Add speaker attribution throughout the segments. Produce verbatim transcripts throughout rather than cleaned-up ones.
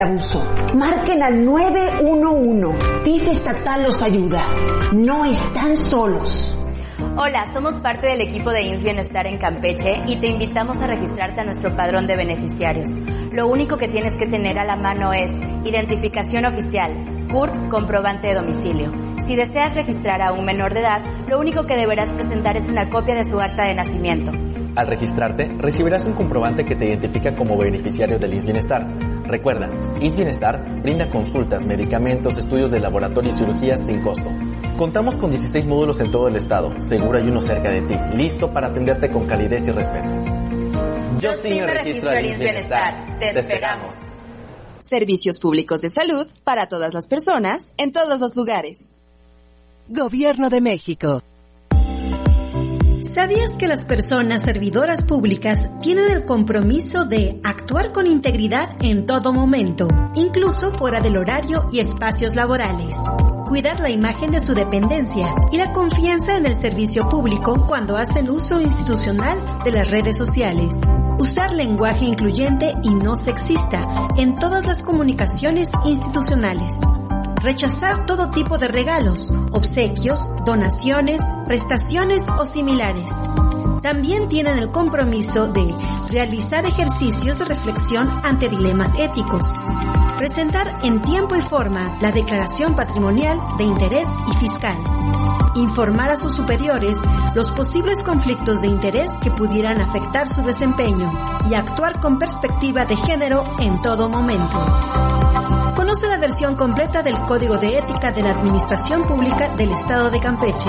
Speaker 1: abuso. Marquen al nueve uno uno. D I F estatal los ayuda. No están solos.
Speaker 2: Hola, somos parte del equipo de I M S S Bienestar en Campeche y te invitamos a registrarte a nuestro padrón de beneficiarios. Lo único que tienes que tener a la mano es identificación oficial, C U R P, comprobante de domicilio. Si deseas registrar a un menor de edad, lo único que deberás presentar es una copia de su acta de nacimiento.
Speaker 3: Al registrarte, recibirás un comprobante que te identifica como beneficiario del I M S S Bienestar. Recuerda, I M S S Bienestar brinda consultas, medicamentos, estudios de laboratorio y cirugías sin costo. Contamos con dieciséis módulos en todo el estado, seguro hay uno cerca de ti, listo para atenderte con calidez y respeto.
Speaker 2: Yo sí me registro al I M S S Bienestar. Te esperamos.
Speaker 4: Servicios públicos de salud para todas las personas, en todos los lugares.
Speaker 5: Gobierno de México.
Speaker 6: ¿Sabías que las personas servidoras públicas tienen el compromiso de actuar con integridad en todo momento, incluso fuera del horario y espacios laborales? Cuidar la imagen de su dependencia y la confianza en el servicio público cuando hacen uso institucional de las redes sociales. Usar lenguaje incluyente y no sexista en todas las comunicaciones institucionales. Rechazar todo tipo de regalos, obsequios, donaciones, prestaciones o similares. También tienen el compromiso de realizar ejercicios de reflexión ante dilemas éticos. Presentar en tiempo y forma la declaración patrimonial de interés y fiscal. Informar a sus superiores los posibles conflictos de interés que pudieran afectar su desempeño y actuar con perspectiva de género en todo momento. Conoce la versión completa del Código de Ética de la Administración Pública del Estado de Campeche.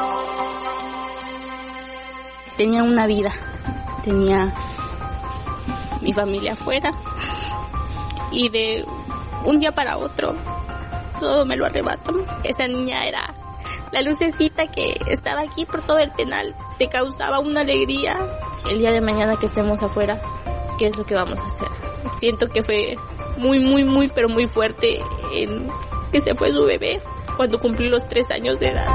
Speaker 7: Tenía una vida, tenía mi familia afuera y de un día para otro todo me lo arrebatan. Esa niña era la lucecita que estaba aquí por todo el penal, te causaba una alegría. El día de mañana que estemos afuera, ¿qué es lo que vamos a hacer? Siento que fue muy, muy, muy, pero muy fuerte en que se fue su bebé cuando cumplí los tres años de edad.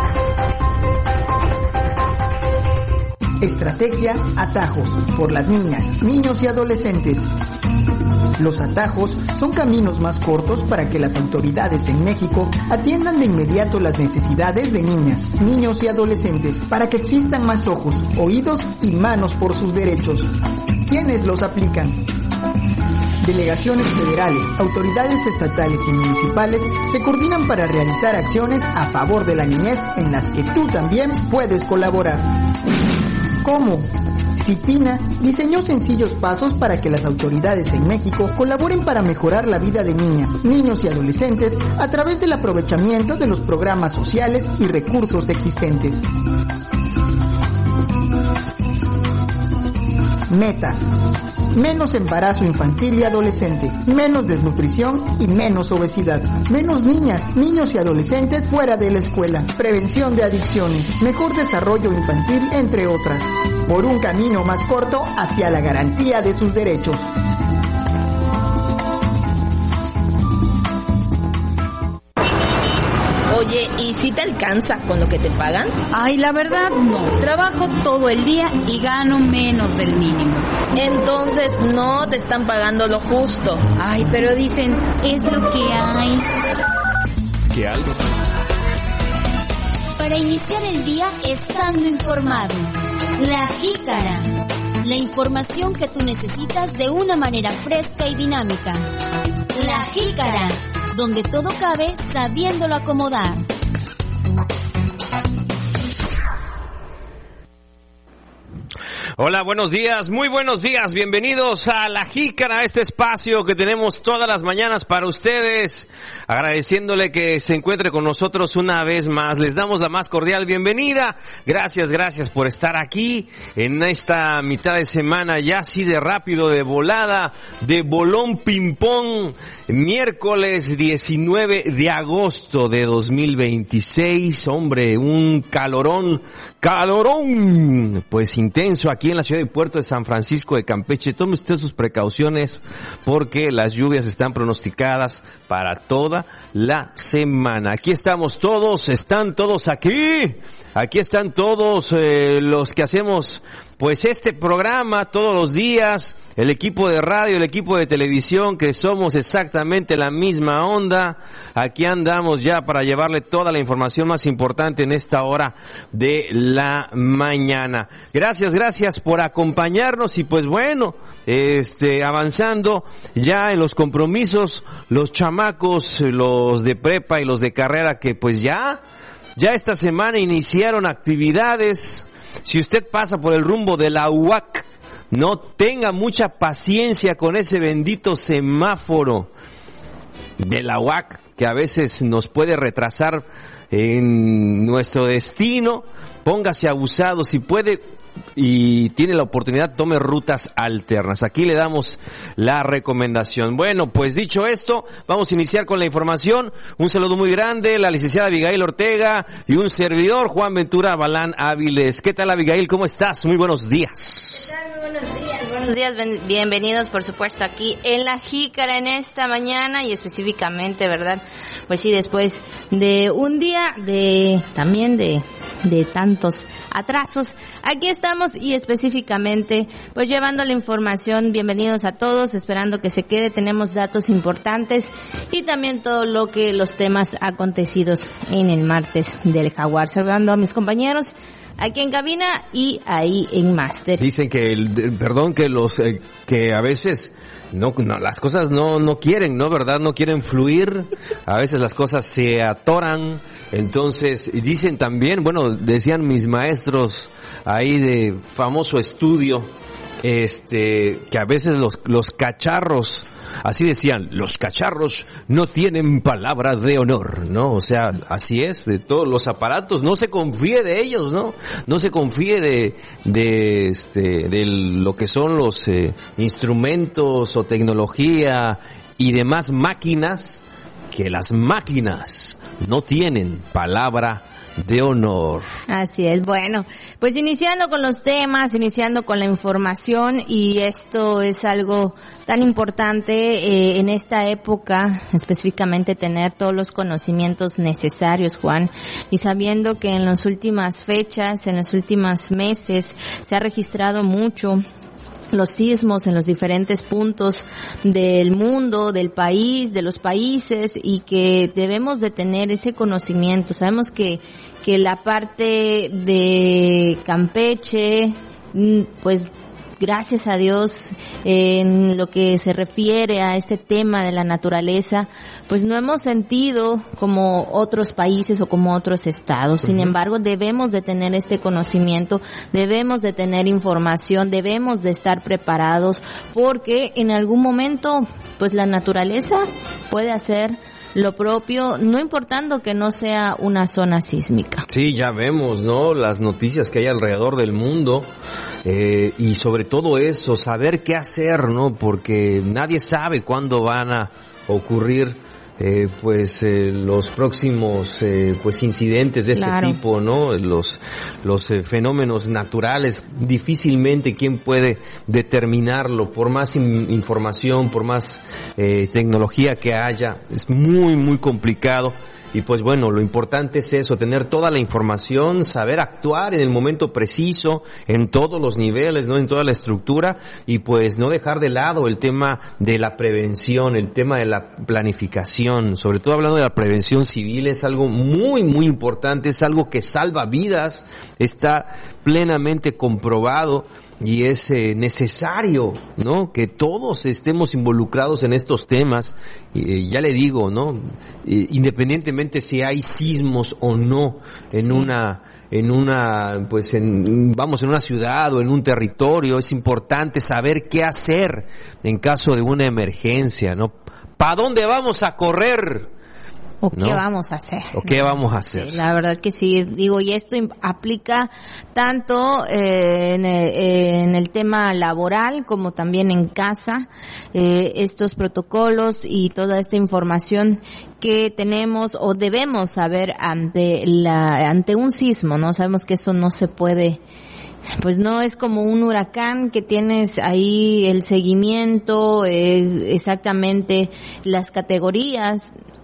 Speaker 8: Estrategia Atajos por las niñas, niños y adolescentes. Los atajos son caminos más cortos para que las autoridades en México atiendan de inmediato las necesidades de niñas, niños y adolescentes, para que existan más ojos, oídos y manos por sus derechos. ¿Quiénes los aplican? Delegaciones federales, autoridades estatales y municipales se coordinan para realizar acciones a favor de la niñez en las que tú también puedes colaborar. ¿Cómo? CIPINA diseñó sencillos pasos para que las autoridades en México colaboren para mejorar la vida de niñas, niños y adolescentes a través del aprovechamiento de los programas sociales y recursos existentes. Metas. Menos embarazo infantil y adolescente, menos desnutrición y menos obesidad, menos niñas, niños y adolescentes fuera de la escuela, prevención de adicciones, mejor desarrollo infantil, entre otras, por un camino más corto hacia la garantía de sus derechos.
Speaker 9: Oye, ¿y si te alcanza con lo que te pagan?
Speaker 10: Ay, la verdad no. Trabajo todo el día y gano menos del mínimo.
Speaker 9: Entonces no te están pagando lo justo.
Speaker 10: Ay, pero dicen, es lo que hay.
Speaker 3: ¿Qué algo?
Speaker 11: Para iniciar el día estando informado. La Jícara. La información que tú necesitas de una manera fresca y dinámica. La Jícara, donde todo cabe sabiéndolo acomodar.
Speaker 12: Hola, buenos días, muy buenos días, bienvenidos a La Jícara, este espacio que tenemos todas las mañanas para ustedes, agradeciéndole que se encuentre con nosotros una vez más, les damos la más cordial bienvenida, gracias, gracias por estar aquí en esta mitad de semana, ya así de rápido, de volada, de bolón ping-pong, miércoles diecinueve de agosto de dos mil veintiséis, hombre, un calorón, calorón, pues intenso aquí en la ciudad y puerto de San Francisco de Campeche. Tome usted sus precauciones porque las lluvias están pronosticadas para toda la semana. Aquí estamos todos, están todos aquí. Aquí están todos eh, los que hacemos pues este programa todos los días, el equipo de radio, el equipo de televisión, que somos exactamente la misma onda. Aquí andamos ya para llevarle toda la información más importante en esta hora de la mañana. Gracias, gracias por acompañarnos y pues bueno, este, avanzando ya en los compromisos, los chamacos, los de prepa y los de carrera que pues ya, ya esta semana iniciaron actividades. Si usted pasa por el rumbo de la U A C, no tenga mucha paciencia con ese bendito semáforo de la U A C, que a veces nos puede retrasar en nuestro destino. Póngase abusado, si puede y tiene la oportunidad, tome rutas alternas. Aquí le damos la recomendación. Bueno, pues dicho esto, vamos a iniciar con la información. Un saludo muy grande, la licenciada Abigail Ortega y un servidor, Juan Ventura Balán Áviles. ¿Qué tal, Abigail? ¿Cómo estás? Muy buenos días.
Speaker 13: ¿Qué tal? Muy buenos días. Buenos días, bienvenidos por supuesto aquí en La Jícara en esta mañana y específicamente, ¿verdad? Pues sí, después de un día de también de de tantos atrasos, aquí estamos y específicamente pues llevando la información. Bienvenidos a todos, esperando que se quede, tenemos datos importantes y también todo lo que los temas acontecidos en el martes del Jaguar. Saludando a mis compañeros aquí en cabina y ahí en máster.
Speaker 12: Dicen que el, perdón, que los eh, que a veces no, no las cosas no no quieren, ¿no? ¿Verdad? No quieren fluir. A veces las cosas se atoran. Entonces, dicen también, bueno, decían mis maestros ahí de famoso estudio, este, que a veces los los cacharros, así decían, los cacharros no tienen palabra de honor, ¿no? O sea, así es, de todos los aparatos, no se confíe de ellos, ¿no? No se confíe de, de este, de lo que son los eh, instrumentos o tecnología y demás máquinas, que las máquinas no tienen palabra de honor.
Speaker 13: Así es. Bueno, pues iniciando con los temas, iniciando con la información, y esto es algo tan importante eh, en esta época, específicamente tener todos los conocimientos necesarios, Juan, y sabiendo que en las últimas fechas, en los últimos meses, se ha registrado mucho los sismos en los diferentes puntos del mundo, del país, de los países, y que debemos de tener ese conocimiento. Sabemos que que la parte de Campeche, pues gracias a Dios, en lo que se refiere a este tema de la naturaleza, pues no hemos sentido como otros países o como otros estados. Sin embargo, debemos de tener este conocimiento, debemos de tener información, debemos de estar preparados, porque en algún momento, pues la naturaleza puede hacer lo propio, no importando que no sea una zona sísmica.
Speaker 12: Sí, ya vemos, ¿no? Las noticias que hay alrededor del mundo, eh, y sobre todo eso, saber qué hacer, ¿no? Porque nadie sabe cuándo van a ocurrir eh, pues eh, los próximos eh, pues incidentes de este
Speaker 13: Claro.
Speaker 12: tipo, ¿no? Los los eh, fenómenos naturales, difícilmente quién puede determinarlo, por más in- información, por más eh, tecnología que haya, es muy muy complicado. Y pues bueno, lo importante es eso, tener toda la información, saber actuar en el momento preciso, en todos los niveles, ¿no? En toda la estructura, y pues no dejar de lado el tema de la prevención, el tema de la planificación, sobre todo hablando de la prevención civil, es algo muy muy importante, es algo que salva vidas, está plenamente comprobado. Y es eh, necesario, ¿no? Que todos estemos involucrados en estos temas. Eh, ya le digo, ¿no? Eh, independientemente si hay sismos o no en sí. una, en una, pues en, vamos, en una ciudad o en un territorio, es importante saber qué hacer en caso de una emergencia, ¿no? ¿Para dónde vamos a correr?
Speaker 13: ¿O qué
Speaker 12: ¿no?
Speaker 13: vamos a hacer?
Speaker 12: ¿O qué vamos a hacer?
Speaker 13: Sí, la verdad que sí, digo, y esto aplica tanto eh, en, el, en el tema laboral como también en casa, eh, estos protocolos y toda esta información que tenemos o debemos saber ante la ante un sismo, ¿no? Sabemos que eso no se puede, pues no es como un huracán que tienes ahí el seguimiento, eh, exactamente las categorías.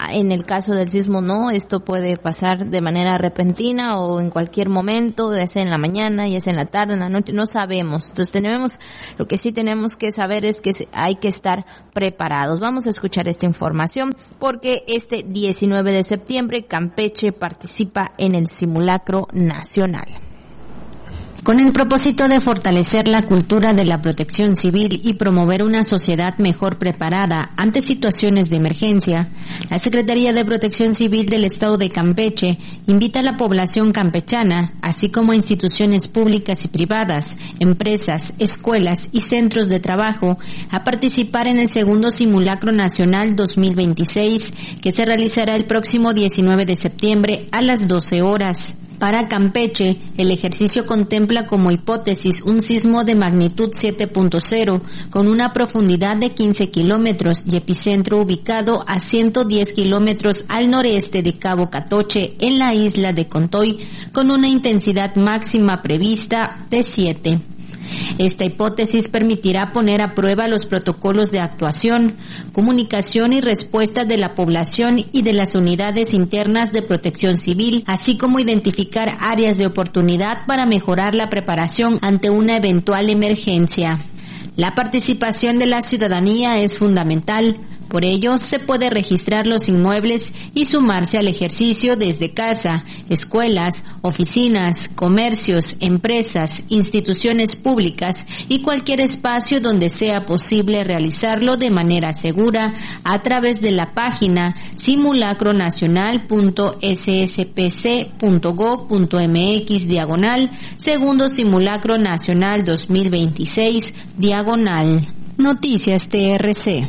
Speaker 13: en el caso del sismo no, esto puede pasar de manera repentina o en cualquier momento, ya sea en la mañana, ya sea en la tarde, en la noche, no sabemos. Entonces tenemos, lo que sí tenemos que saber es que hay que estar preparados. Vamos a escuchar esta información porque este diecinueve de septiembre Campeche participa en el simulacro nacional.
Speaker 14: Con el propósito de fortalecer la cultura de la protección civil y promover una sociedad mejor preparada ante situaciones de emergencia, la Secretaría de Protección Civil del Estado de Campeche invita a la población campechana, así como a instituciones públicas y privadas, empresas, escuelas y centros de trabajo, a participar en el segundo Simulacro Nacional dos mil veintiséis, que se realizará el próximo diecinueve de septiembre a las doce horas. Para Campeche, el ejercicio contempla como hipótesis un sismo de magnitud siete punto cero con una profundidad de quince kilómetros y epicentro ubicado a ciento diez kilómetros al noreste de Cabo Catoche en la isla de Contoy con una intensidad máxima prevista de siete. Esta hipótesis permitirá poner a prueba los protocolos de actuación, comunicación y respuesta de la población y de las unidades internas de protección civil, así como identificar áreas de oportunidad para mejorar la preparación ante una eventual emergencia. La participación de la ciudadanía es fundamental, por ello se puede registrar los inmuebles y sumarse al ejercicio desde casa, escuelas, oficinas, comercios, empresas, instituciones públicas y cualquier espacio donde sea posible realizarlo de manera segura a través de la página simulacronacional punto s s p c punto gob punto m x diagonal segundo simulacro nacional dos mil veintiséis diagonal. Noticias T R C.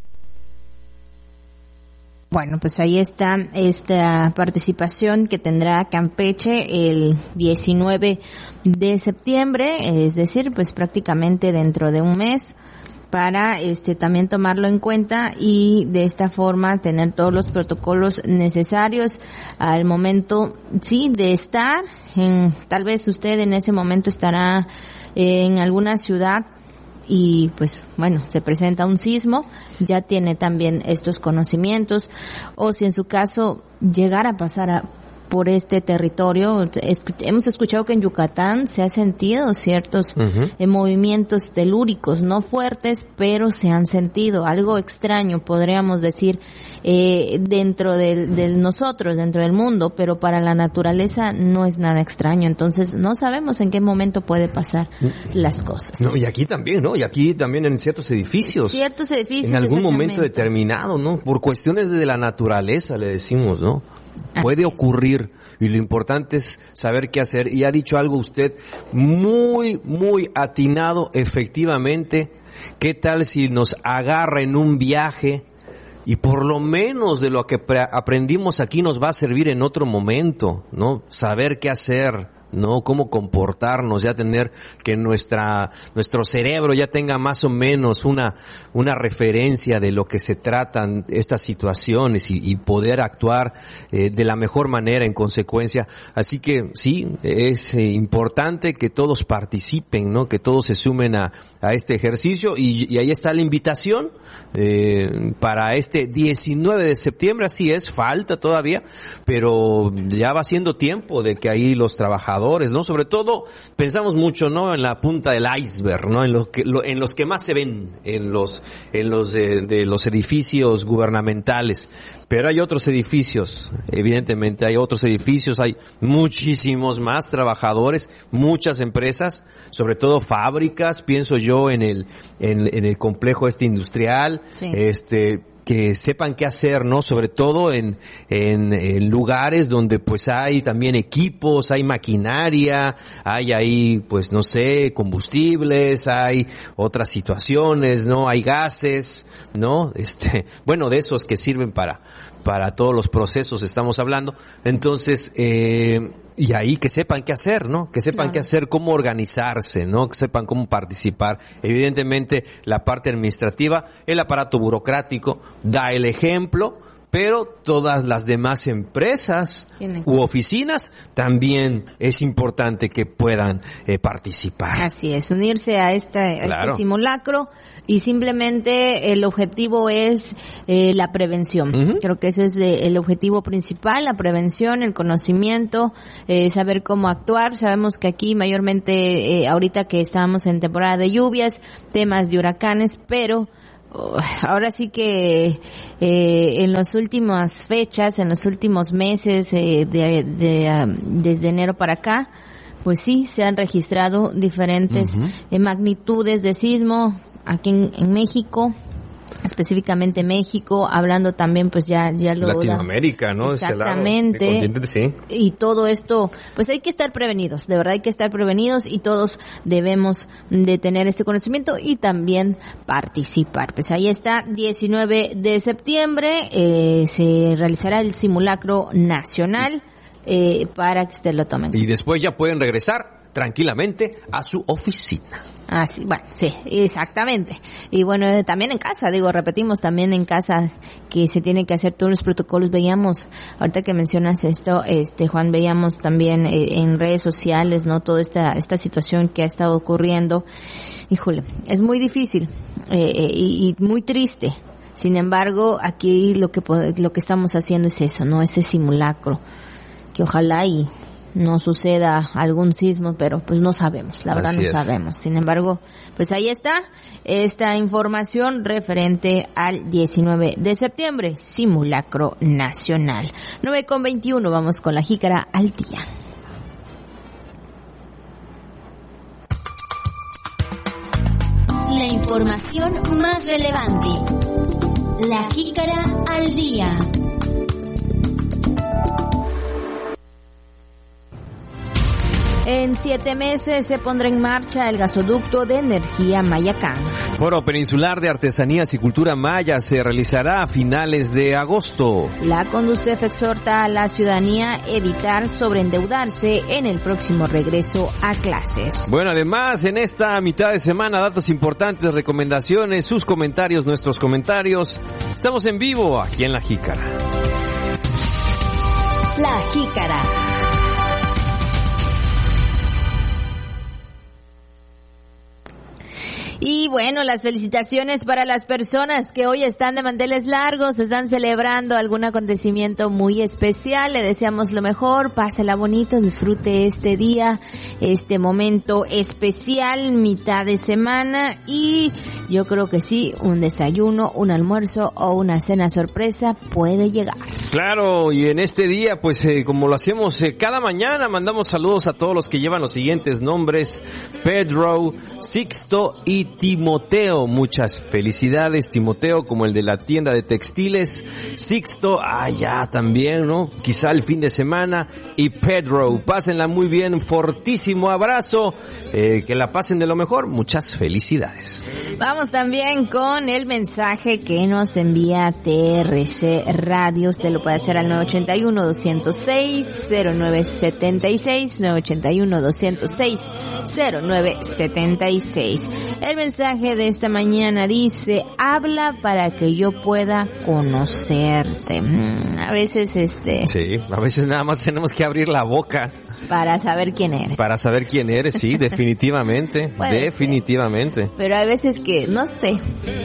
Speaker 13: Bueno, pues ahí está esta participación que tendrá Campeche el diecinueve de septiembre, es decir, pues prácticamente dentro de un mes, para este también tomarlo en cuenta y de esta forma tener todos los protocolos necesarios al momento, sí, de estar en, tal vez usted en ese momento estará en alguna ciudad y pues bueno, se presenta un sismo, ya tiene también estos conocimientos, o si en su caso llegara a pasar a, por este territorio, es, hemos escuchado que en Yucatán se han sentido ciertos uh-huh. eh, movimientos telúricos, no fuertes, pero se han sentido, algo extraño podríamos decir eh, dentro del, del nosotros, dentro del mundo, pero para la naturaleza no es nada extraño, entonces no sabemos en qué momento puede pasar las cosas.
Speaker 12: No, y aquí también, ¿no? Y aquí también en ciertos edificios.
Speaker 13: Ciertos edificios.
Speaker 12: En algún momento determinado, ¿no? Por cuestiones de la naturaleza, le decimos, ¿no? Puede ocurrir y lo importante es saber qué hacer. Y ha dicho algo usted muy, muy atinado, efectivamente. ¿Qué tal si nos agarra en un viaje y por lo menos de lo que pre- aprendimos aquí nos va a servir en otro momento, ¿no? Saber qué hacer, ¿no? Cómo comportarnos, ya tener que nuestra, nuestro cerebro ya tenga más o menos una, una referencia de lo que se tratan estas situaciones y, y poder actuar eh, de la mejor manera en consecuencia. Así que sí, es eh, importante que todos participen, ¿no? Que todos se sumen a, a este ejercicio y, y ahí está la invitación eh, para este diecinueve de septiembre, así es, falta todavía, pero ya va siendo tiempo de que ahí los trabajadores, ¿no? Sobre todo pensamos mucho, ¿no? En la punta del iceberg, ¿no? En los que, lo, en los que más se ven, en los, en los de, de los edificios gubernamentales. Pero hay otros edificios, evidentemente hay otros edificios, hay muchísimos más trabajadores, muchas empresas, sobre todo fábricas, pienso yo en el, en, en el complejo este industrial, sí. este, que sepan qué hacer, ¿no? Sobre todo en, en, en lugares donde pues hay también equipos, hay maquinaria, hay ahí pues no sé, combustibles, hay otras situaciones, ¿no? Hay gases, ¿no? Este, bueno, de esos que sirven para, para todos los procesos estamos hablando. Entonces, eh, y ahí que sepan qué hacer, ¿no? Que sepan claro. qué hacer, cómo organizarse, ¿no? Que sepan cómo participar. Evidentemente, la parte administrativa, el aparato burocrático da el ejemplo, pero todas las demás empresas
Speaker 13: Tienen.
Speaker 12: u oficinas también es importante que puedan eh, participar.
Speaker 13: Así es, unirse a, esta, a
Speaker 12: Claro.
Speaker 13: este simulacro y simplemente el objetivo es eh, la prevención. Uh-huh. Creo que ese es eh, el objetivo principal, la prevención, el conocimiento, eh, saber cómo actuar. Sabemos que aquí mayormente, eh, ahorita que estábamos en temporada de lluvias, temas de huracanes, pero uh, ahora sí que eh, en las últimas fechas, en los últimos meses, eh, de, de, um, desde enero para acá, pues sí, se han registrado diferentes uh-huh. eh, magnitudes de sismo aquí en, en México, específicamente México, hablando también pues ya ya lo
Speaker 12: Latinoamérica, ¿no?
Speaker 13: Exactamente.
Speaker 12: Ese lado, el continente, sí.
Speaker 13: Y todo esto, pues hay que estar prevenidos, de verdad hay que estar prevenidos y todos debemos de tener este conocimiento y también participar. Pues ahí está, diecinueve de septiembre, eh, se realizará el simulacro nacional eh, para que usted lo tomen.
Speaker 12: Y después ya pueden regresar tranquilamente a su oficina.
Speaker 13: Ah, sí, bueno, sí, exactamente. Y bueno, eh, también en casa, digo, repetimos, también en casa que se tienen que hacer todos los protocolos. Veíamos, ahorita que mencionas esto, este Juan, veíamos también eh, en redes sociales, ¿no? Toda esta esta situación que ha estado ocurriendo. Híjole, es muy difícil eh, eh, y, y muy triste. Sin embargo, aquí lo que lo que estamos haciendo es eso, ¿no? Ese simulacro, que ojalá y no suceda algún sismo, pero pues no sabemos, la verdad
Speaker 12: Así
Speaker 13: no
Speaker 12: es.
Speaker 13: sabemos. Sin embargo, pues ahí está esta información referente al diecinueve de septiembre, simulacro nacional. nueve con veintiuno, vamos con la jícara al día.
Speaker 11: La información más relevante. La jícara al día.
Speaker 13: En siete meses se pondrá en marcha el gasoducto de energía Mayacán.
Speaker 12: Foro Peninsular de Artesanías y Cultura Maya se realizará a finales de agosto.
Speaker 13: La Conducef exhorta a la ciudadanía a evitar sobreendeudarse en el próximo regreso a clases.
Speaker 12: Bueno, además, en esta mitad de semana, datos importantes, recomendaciones, sus comentarios, nuestros comentarios. Estamos en vivo aquí en La Jícara.
Speaker 11: La Jícara.
Speaker 13: Y bueno, las felicitaciones para las personas que hoy están de manteles largos, están celebrando algún acontecimiento muy especial. Le deseamos lo mejor, pásela bonito, disfrute este día, este momento especial, mitad de semana, y yo creo que sí, un desayuno, un almuerzo o una cena sorpresa puede llegar.
Speaker 12: Claro, y en este día, pues eh, como lo hacemos eh, cada mañana, mandamos saludos a todos los que llevan los siguientes nombres: Pedro, Sixto y Timoteo. Muchas felicidades, Timoteo, como el de la tienda de textiles. Sixto, ah, ya también, ¿no? Quizá el fin de semana. Y Pedro, pásenla muy bien, fortísimo abrazo, eh, que la pasen de lo mejor. Muchas felicidades.
Speaker 13: Vamos también con el mensaje que nos envía T R C Radio. Usted lo puede hacer al nueve ocho uno, dos cero seis, cero nueve siete seis, nueve ocho uno, dos cero seis, cero nueve siete seis. El mensaje de esta mañana dice: habla para que yo pueda conocerte. Mm, a veces este...
Speaker 12: Sí, a veces nada más tenemos que abrir la boca.
Speaker 13: Para saber quién eres.
Speaker 12: Para saber quién eres, sí, definitivamente,
Speaker 13: Puede
Speaker 12: definitivamente.
Speaker 13: Ser. Pero hay veces que, no sé,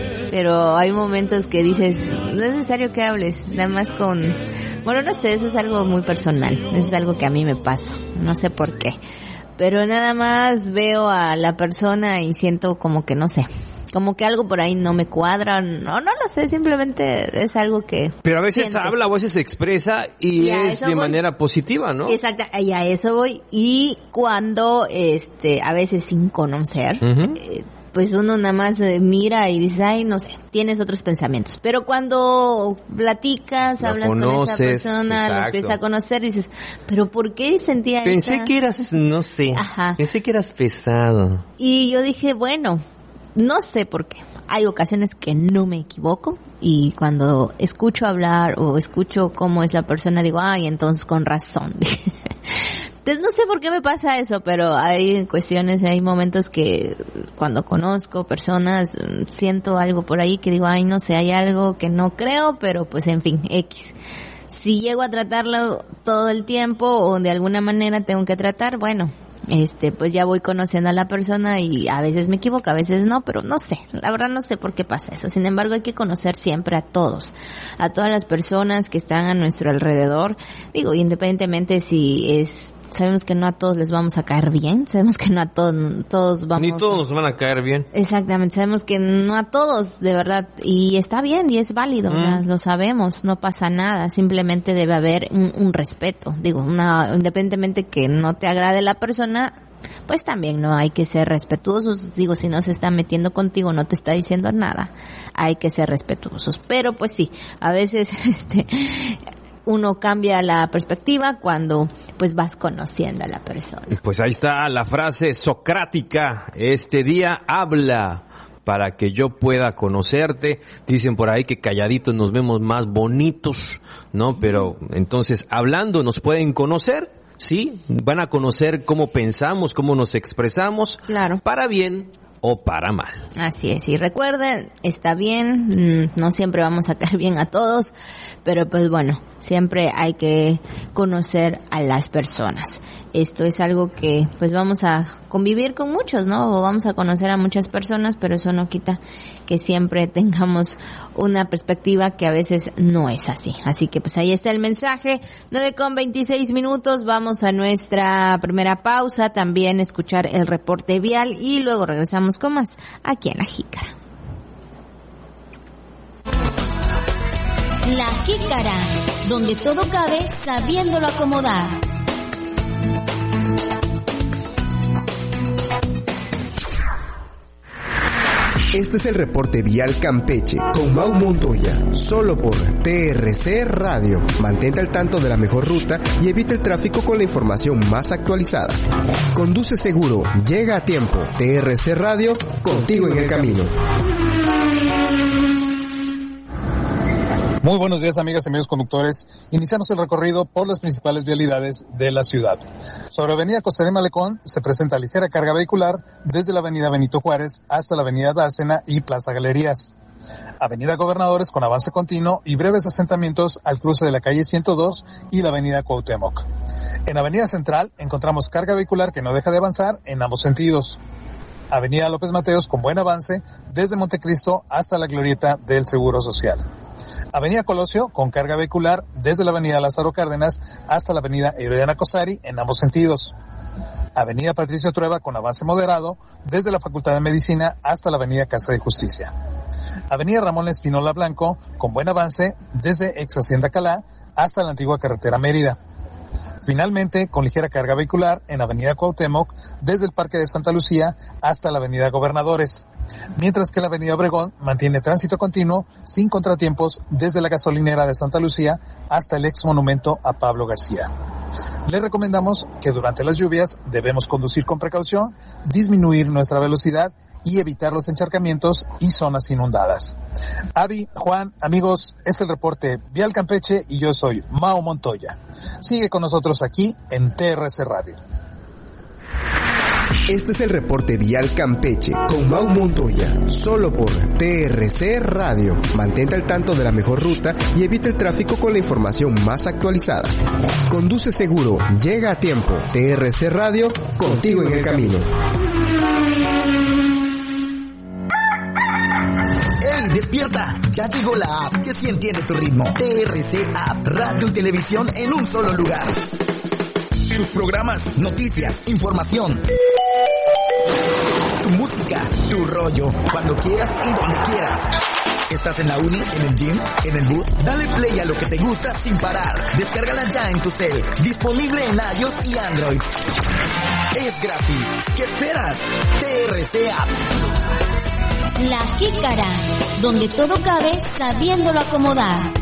Speaker 13: pero hay momentos que dices, no es necesario que hables, nada más con... Bueno, no sé, eso es algo muy personal, es algo que a mí me pasa, no sé por qué. Pero nada más veo a la persona y siento como que, no sé, como que algo por ahí no me cuadra, no, no lo sé, simplemente es algo que...
Speaker 12: Pero a veces
Speaker 13: sientes.
Speaker 12: habla o a veces se expresa y, y es de voy. manera positiva, ¿no?
Speaker 13: Exacto, y a eso voy. Y cuando, este, a veces sin conocer, uh-huh. eh, pues uno nada más eh, mira y dice, ay, no sé, tienes otros pensamientos. Pero cuando platicas,
Speaker 12: lo
Speaker 13: hablas
Speaker 12: conoces,
Speaker 13: con esa persona,
Speaker 12: exacto.
Speaker 13: lo empiezas a conocer, dices, pero ¿por qué sentía
Speaker 12: Pensé
Speaker 13: esa?
Speaker 12: que eras, no sé,
Speaker 13: Ajá.
Speaker 12: pensé que eras pesado.
Speaker 13: Y yo dije, bueno, no sé por qué. Hay ocasiones que no me equivoco y cuando escucho hablar o escucho cómo es la persona digo, ay, entonces con razón. Entonces no sé por qué me pasa eso, pero hay cuestiones, hay momentos que cuando conozco personas siento algo por ahí que digo, ay, no sé, hay algo que no creo, pero pues en fin, X. Si llego a tratarlo todo el tiempo o de alguna manera tengo que tratar, bueno, este, pues ya voy conociendo a la persona y a veces me equivoco, a veces no, pero no sé, la verdad no sé por qué pasa eso. Sin embargo, hay que conocer siempre a todos, a todas las personas que están a nuestro alrededor. Digo, independientemente si es, sabemos que no a todos les vamos a caer bien, sabemos que no a todos, todos vamos...
Speaker 12: Ni todos nos van a caer bien.
Speaker 13: Exactamente, sabemos que no a todos, de verdad, y está bien y es válido, mm. ya, lo sabemos, no pasa nada, simplemente debe haber un, un respeto, digo, una, independientemente que no te agrade la persona, pues también no hay que ser respetuosos, digo, si no se está metiendo contigo, no te está diciendo nada, hay que ser respetuosos, pero pues sí, a veces, este... uno cambia la perspectiva cuando pues vas conociendo a la persona.
Speaker 12: Pues ahí está la frase socrática, este día habla para que yo pueda conocerte. Dicen por ahí que calladitos nos vemos más bonitos, ¿no? Pero entonces hablando nos pueden conocer, ¿sí? Van a conocer cómo pensamos, cómo nos expresamos,
Speaker 13: claro,
Speaker 12: para bien o para mal.
Speaker 13: Así es, y recuerden, está bien, no siempre vamos a caer bien a todos, pero pues bueno, siempre hay que conocer a las personas. Esto es algo que pues vamos a convivir con muchos, ¿no? O vamos a conocer a muchas personas, pero eso no quita que siempre tengamos una perspectiva que a veces no es así. Así que pues ahí está el mensaje, nueve con veintiséis minutos, vamos a nuestra primera pausa, también escuchar el reporte vial y luego regresamos con más aquí en La Jícara.
Speaker 11: La Jícara, donde todo cabe sabiéndolo acomodar.
Speaker 15: Este es el reporte vial Campeche con Mau Montoya, solo por T R C Radio. Mantente al tanto de la mejor ruta y evita el tráfico con la información más actualizada. Conduce seguro, llega a tiempo. T R C Radio, contigo en el camino.
Speaker 16: Muy buenos días, amigas y amigos conductores. Iniciamos el recorrido por las principales vialidades de la ciudad. Sobre Avenida Costa Malecón se presenta ligera carga vehicular desde la Avenida Benito Juárez hasta la Avenida Dársena y Plaza Galerías. Avenida Gobernadores con avance continuo y breves asentamientos al cruce de la calle ciento dos y la Avenida Cuauhtémoc. En Avenida Central encontramos carga vehicular que no deja de avanzar en ambos sentidos. Avenida López Mateos con buen avance desde Montecristo hasta la glorieta del Seguro Social. Avenida Colosio con carga vehicular desde la Avenida Lázaro Cárdenas hasta la Avenida Herediana Cosari en ambos sentidos. Avenida Patricio Trueba con avance moderado desde la Facultad de Medicina hasta la Avenida Casa de Justicia. Avenida Ramón Espinola Blanco con buen avance desde ex Hacienda Calá hasta la antigua carretera Mérida. Finalmente, con ligera carga vehicular en Avenida Cuauhtémoc desde el Parque de Santa Lucía hasta la Avenida Gobernadores. Mientras que la Avenida Obregón mantiene tránsito continuo sin contratiempos desde la gasolinera de Santa Lucía hasta el ex monumento a Pablo García. Les recomendamos que durante las lluvias debemos conducir con precaución, disminuir nuestra velocidad y evitar los encharcamientos y zonas inundadas. Avi, Juan, amigos, es el reporte Vial Campeche y yo soy Mao Montoya. Sigue con nosotros aquí en T R C Radio.
Speaker 15: Este es el reporte vial Campeche con Mau Montoya, solo por T R C Radio. Mantente al tanto de la mejor ruta y evita el tráfico con la información más actualizada. Conduce seguro, llega a tiempo. T R C Radio, contigo en el camino.
Speaker 17: ¡Ey, despierta! Ya llegó la app que sí entiende tu ritmo. T R C App, radio y televisión en un solo lugar. Tus programas, noticias, información, tu música, tu rollo, cuando quieras y donde quieras. ¿Estás en la uni, en el gym, en el bus? Dale play a lo que te gusta sin parar. Descárgala ya en tu cel. Disponible en iOS y Android. Es gratis. ¿Qué esperas? T R C App.
Speaker 11: La Jícara, donde todo cabe sabiéndolo acomodar.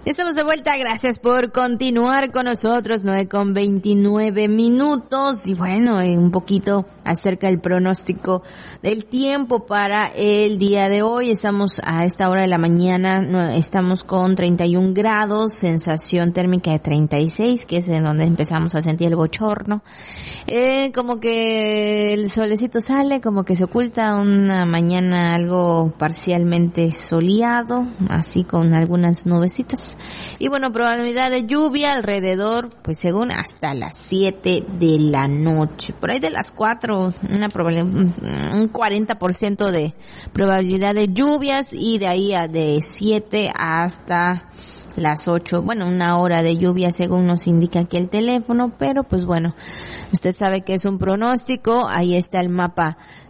Speaker 13: Estamos de vuelta, gracias por continuar con nosotros, nueve con veintinueve minutos, y bueno, eh, un poquito acerca del pronóstico del tiempo para el día de hoy. Estamos a esta hora de la mañana, no, estamos con treinta y un grados, sensación térmica de treinta y seis, que es en donde empezamos a sentir el bochorno. Eh, como que el solecito sale, como que se oculta, una mañana algo parcialmente soleado, así con algunas nubecitas. Y bueno, probabilidad de lluvia alrededor, pues según hasta las siete de la noche. Por ahí de las cuatro, una probabilidad, un cuarenta por ciento de probabilidad de lluvias, y de ahí a de siete hasta las ocho, bueno, una hora de lluvia según nos indica aquí el teléfono, pero pues bueno, usted sabe que es un pronóstico, ahí está el mapa